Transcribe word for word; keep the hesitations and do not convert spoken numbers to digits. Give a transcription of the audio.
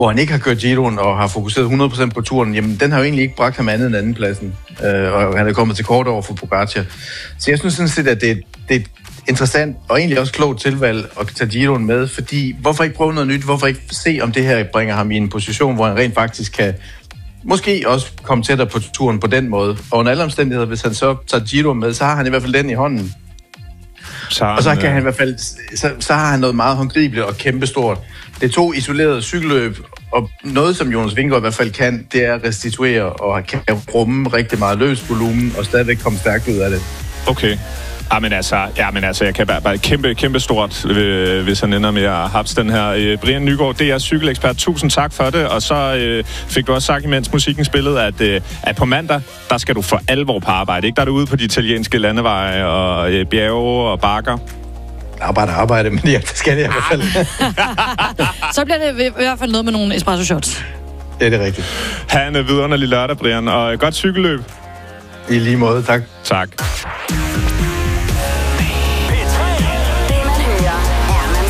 hvor han ikke har kørt Giroen og har fokuseret hundrede procent på turen, jamen den har jo egentlig ikke bragt ham andet end andenpladsen, øh, og han er kommet til kort over for Pogacar. Så jeg synes sådan set, at det er, det er et interessant og egentlig også klogt tilvalg at tage Giroen med, fordi hvorfor ikke prøve noget nyt? Hvorfor ikke se, om det her bringer ham i en position, hvor han rent faktisk kan måske også komme tættere på turen på den måde. Og under alle omstændigheder, hvis han så tager Giroen med, så har han i hvert fald den i hånden. Så han, og så kan han i hvert fald, så, så har han noget meget håndgribeligt og kæmpestort. Det er to isolerede cykelløb, og noget, som Jonas Vingegaard i hvert fald kan, det er at restituere og kan rumme rigtig meget løs volumen og stadigvæk komme stærkt ud af det. Okay. Ja, men altså, ja, men altså jeg kan bare, bare kæmpe, kæmpe stort, øh, hvis han ender med at hapse den her. Øh, Brian Nygaard, det er cykelekspert. Tusind tak for det. Og så øh, fik du også sagt, imens musikken spillede, at, øh, at på mandag, der skal du for alvor på arbejde. Ikke? Der er du ude på de italienske landeveje og øh, bjerge og bakker. Arbejde, arbejde, men ja, det skal det i hvert fald. Så bliver det i hvert fald noget med nogle espresso shots. Det er det rigtigt. Ha' en vidunderlig lørdag, Brian, og godt cykelløb. I lige måde, tak. Tak.